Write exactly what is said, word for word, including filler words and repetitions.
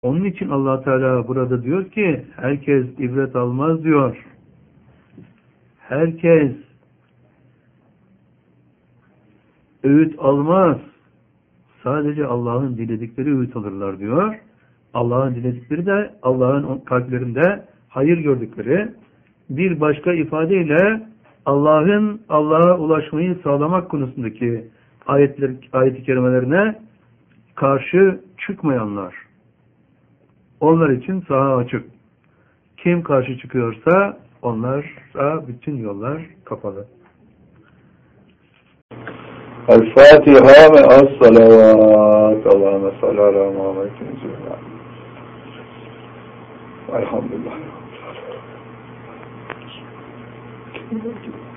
Onun için Allah Teala burada diyor ki herkes ibret almaz diyor. Herkes öğüt almaz. Sadece Allah'ın diledikleri öğüt alırlar diyor. Allah'ın diledikleri de Allah'ın kalplerinde hayır gördükleri. Bir başka ifadeyle Allah'ın Allah'a ulaşmayı sağlamak konusundaki ayetler, ayet-i kerimelerine karşı çıkmayanlar. Onlar için saha açık. Kim karşı çıkıyorsa onlara bütün yollar kapalı. El-Fatiha ve Es-Salavat. Allahümme salli ala Muhammedin. Elhamdülillah.